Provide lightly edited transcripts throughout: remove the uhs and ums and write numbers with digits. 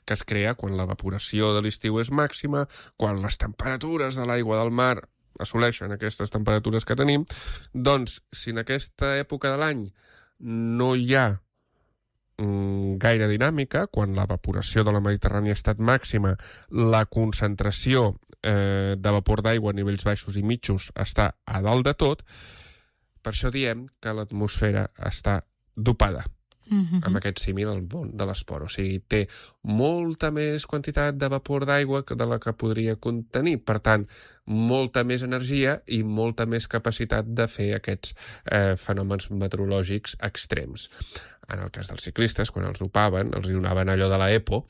que es crea quan l'evaporació de l'estiu és màxima, quan les temperatures de l'aigua del mar assoleixen aquestes temperatures que tenim, doncs, si en aquesta època de l'any no hi ha gaire dinàmica, quan l'evaporació de la Mediterrània ha estat màxima, la concentració de vapor d'aigua a nivells baixos i mitjos està a dalt de tot, per això diem que l'atmosfera està dopada amb aquest símil al món de l'esport. O sigui, té molta més quantitat de vapor d'aigua de la que podria contenir. Per tant, molta més energia i molta més capacitat de fer aquests fenòmens meteorològics extrems. En el cas dels ciclistes, quan els dopaven, els donaven allò de l'EPO,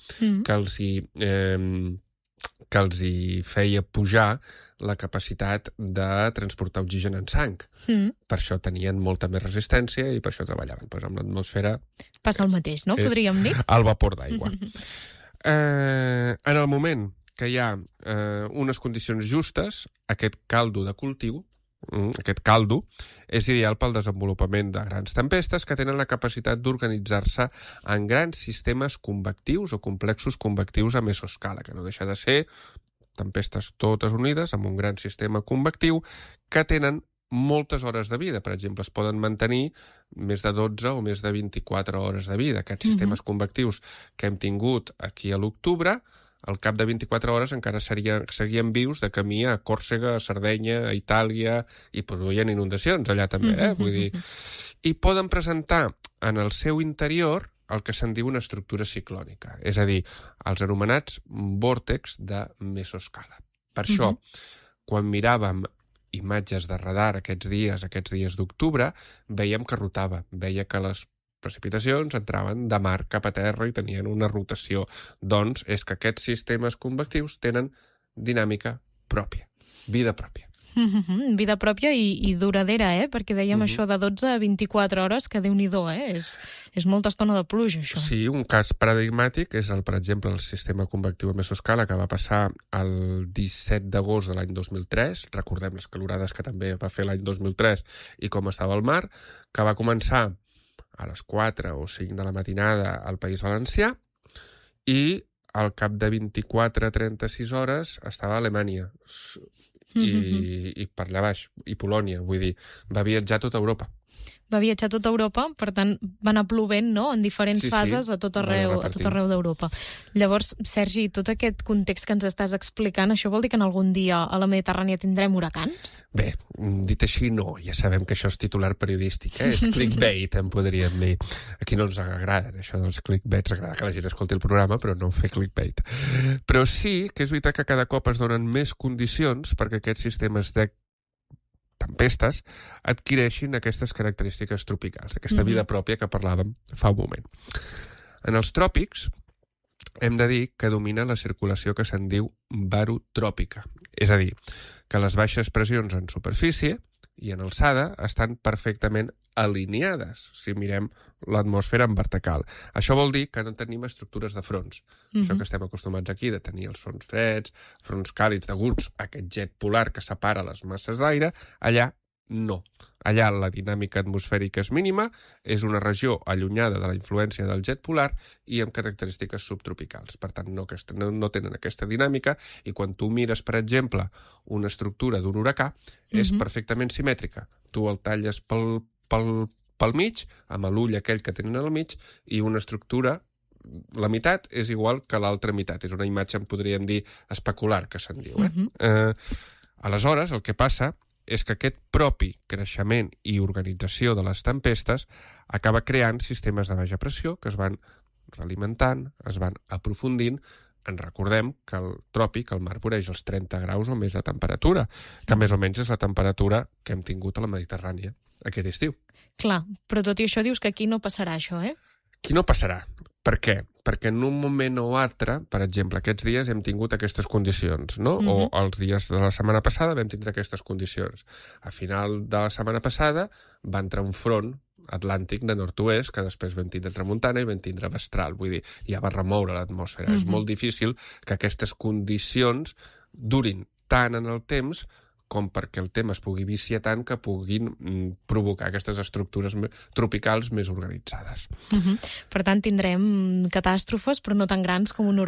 que els hi feia pujar la capacitat de transportar oxigen en sang. Per això tenien molta més resistència i per això treballaven. Pues amb l'atmosfera... Passa el mateix, no? Podríem dir? El vapor d'aigua. En el moment que hi ha unes condicions justes, aquest caldo de cultiu, aquest caldo, és ideal pel desenvolupament de grans tempestes que tenen la capacitat d'organitzar-se en grans sistemes convectius o complexos convectius a mesoscala, que no deixa de ser tempestes totes unides amb un gran sistema convectiu que tenen moltes hores de vida. Per exemple, es poden mantenir més de 12 o més de 24 hores de vida. Aquests sistemes convectius que hem tingut aquí a l'octubre, al cap de 24 hores encara seguien vius de camí a Còrsega, a Sardenya, a Itàlia, i produïen inundacions allà també, Vull dir... I poden presentar en el seu interior el que se'n diu una estructura ciclònica, és a dir, els anomenats vòrtex de mesoscala. Per això, quan miràvem imatges de radar aquests dies d'octubre, veiem que rotava, veia que les precipitacions entraven de mar cap a terra i tenien una rotació. Doncs és que aquests sistemes convectius tenen dinàmica pròpia, vida pròpia. Vida pròpia i duradera, perquè dèiem això de 12 a 24 hores, que Déu-n'hi-do, és molta estona de pluja, això. Sí, un cas paradigmàtic és, per exemple, el sistema convectiu a mesoscala que va passar el 17 d'agost de l'any 2003, recordem les calorades que també va fer l'any 2003 i com estava el mar, que va començar a les 4 o 5 de la matinada al País Valencià i al cap de 24-36 hores estava a Alemanya i per allà baix, i Polònia, vull dir, va viatjar a tota Europa. Va viatjar a tota Europa, per tant, va anar plovent, no?, en diferents fases a tot arreu d'Europa. Llavors, Sergi, tot aquest context que ens estàs explicant, això vol dir que en algun dia a la Mediterrània tindrem huracans? Bé, dit així no, ja sabem que això és titular periodístic, és clickbait, en podríem dir. Aquí no ens agrada això dels clickbaits, agrada que la gent escolti el programa, però no fer clickbait. Però sí que és veritat que cada cop es donen més condicions perquè aquests sistemes de tempestes adquireixin aquestes característiques tropicals, aquesta vida pròpia que parlàvem fa un moment. En els tròpics hem de dir que domina la circulació que se'n diu barotròpica, és a dir, que les baixes pressions en superfície i en alçada estan perfectament alineades, si mirem l'atmosfera en vertical. Això vol dir que no tenim estructures de fronts. Això que estem acostumats aquí, de tenir els fronts freds, fronts càlids deguts a aquest jet polar que separa les masses d'aire, allà no. Allà la dinàmica atmosfèrica és mínima, és una regió allunyada de la influència del jet polar i amb característiques subtropicals. Per tant, no tenen aquesta dinàmica i quan tu mires, per exemple, una estructura d'un huracà, és perfectament simètrica. Tu el talles pel mig, amb l'ull aquell que tenen al mig, i una estructura, la meitat és igual que l'altra meitat. És una imatge, en podríem dir, especular, que se'n diu. Aleshores, el que passa és que aquest propi creixement i organització de les tempestes acaba creant sistemes de baixa pressió que es van realimentant, es van aprofundint. Ens recordem que el tròpic, el mar, voreix els 30 graus o més de temperatura, que més o menys és la temperatura que hem tingut a la Mediterrània aquest estiu. Clar, però tot i això dius que aquí no passarà això, Aquí no passarà. Per què? Perquè en un moment o altre, per exemple, aquests dies hem tingut aquestes condicions, no? O els dies de la setmana passada vam tindre aquestes condicions. A final de la setmana passada va entrar un front atlàntic de nord-oest, que després vam tindre tramuntana i vam tindre mestral. Vull dir, ja va remoure l'atmosfera. És molt difícil que aquestes condicions durin tant en el temps com perquè el tema es pugui viciar tant que puguin provocar aquestes estructures tropicals més organitzades. Per tant, tindrem catàstrofes, però no tan grans com un huracà.